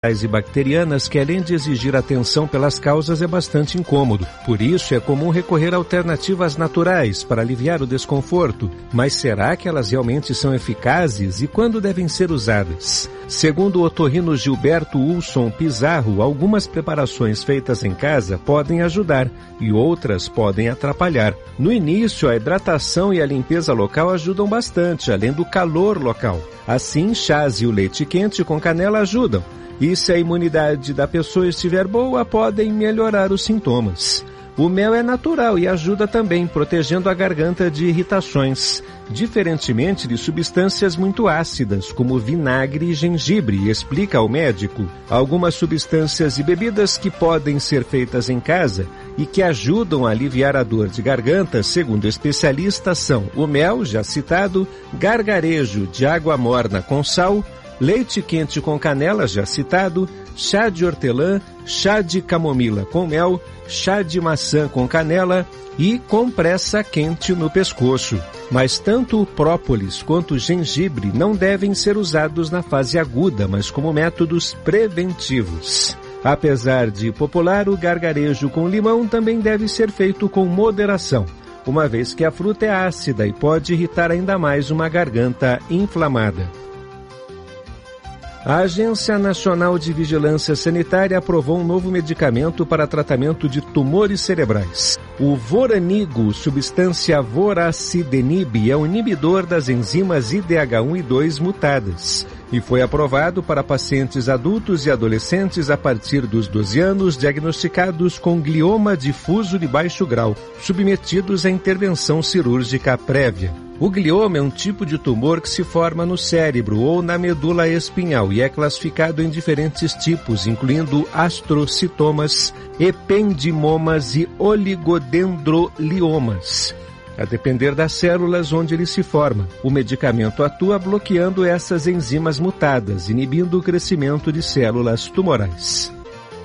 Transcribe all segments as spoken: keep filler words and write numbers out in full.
e bacterianas que, além de exigir atenção pelas causas, é bastante incômodo. Por isso, é comum recorrer a alternativas naturais para aliviar o desconforto. Mas será que elas realmente são eficazes e quando devem ser usadas? Segundo o otorrino Gilberto Ulson Pizarro, algumas preparações feitas em casa podem ajudar e outras podem atrapalhar. No início, a hidratação e a limpeza local ajudam bastante, além do calor local. Assim, chás e o leite quente com canela ajudam. E se a imunidade da pessoa estiver boa, podem melhorar os sintomas. O mel é natural e ajuda também, protegendo a garganta de irritações, diferentemente de substâncias muito ácidas, como vinagre e gengibre, explica o médico. Algumas substâncias e bebidas que podem ser feitas em casa e que ajudam a aliviar a dor de garganta, segundo especialistas, são o mel, já citado, gargarejo de água morna com sal, leite quente com canela, já citado, chá de hortelã, chá de camomila com mel, chá de maçã com canela e compressa quente no pescoço. Mas tanto o própolis quanto o gengibre não devem ser usados na fase aguda, mas como métodos preventivos. Apesar de popular, o gargarejo com limão também deve ser feito com moderação, uma vez que a fruta é ácida e pode irritar ainda mais uma garganta inflamada. A Agência Nacional de Vigilância Sanitária aprovou um novo medicamento para tratamento de tumores cerebrais. O Voranigo, substância voracidenib, é um inibidor das enzimas I D H um e dois mutadas e foi aprovado para pacientes adultos e adolescentes a partir dos doze anos diagnosticados com glioma difuso de baixo grau, submetidos à intervenção cirúrgica prévia. O glioma é um tipo de tumor que se forma no cérebro ou na medula espinhal e é classificado em diferentes tipos, incluindo astrocitomas, ependimomas e oligodendroliomas, a depender das células onde ele se forma. O medicamento atua bloqueando essas enzimas mutadas, inibindo o crescimento de células tumorais.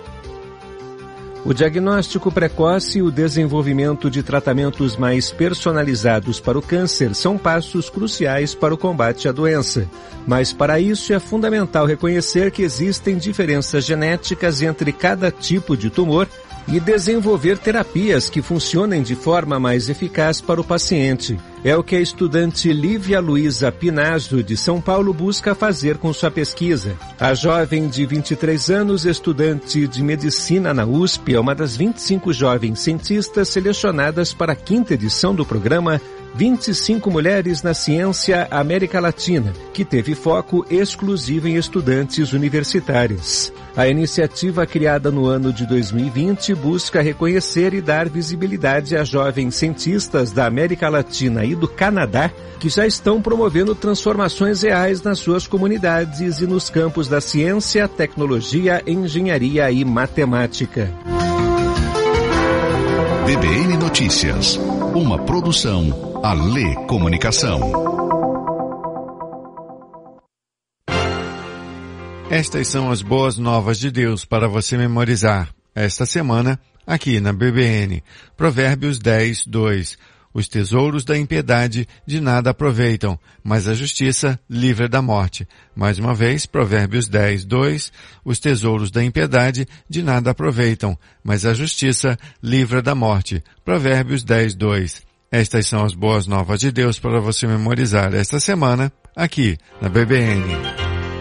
O diagnóstico precoce e o desenvolvimento de tratamentos mais personalizados para o câncer são passos cruciais para o combate à doença. Mas para isso é fundamental reconhecer que existem diferenças genéticas entre cada tipo de tumor e desenvolver terapias que funcionem de forma mais eficaz para o paciente. É o que a estudante Lívia Luiza Pinazzo, de São Paulo, busca fazer com sua pesquisa. A jovem de vinte e três anos, estudante de medicina na U S P, é uma das vinte e cinco jovens cientistas selecionadas para a quinta edição do programa vinte e cinco Mulheres na Ciência América Latina, que teve foco exclusivo em estudantes universitárias. A iniciativa, criada no ano de dois mil e vinte, busca reconhecer e dar visibilidade a jovens cientistas da América Latina e do Canadá que já estão promovendo transformações reais nas suas comunidades e nos campos da ciência, tecnologia, engenharia e matemática. B B N Notícias, uma produção Alê Comunicação. Estas são as boas novas de Deus para você memorizar esta semana aqui na B B N. Provérbios dez, dois. Os tesouros da impiedade de nada aproveitam, mas a justiça livra da morte. Mais uma vez, Provérbios dez, dois. Os tesouros da impiedade de nada aproveitam, mas a justiça livra da morte. Provérbios dez, dois. Estas são as boas novas de Deus para você memorizar esta semana aqui na B B N.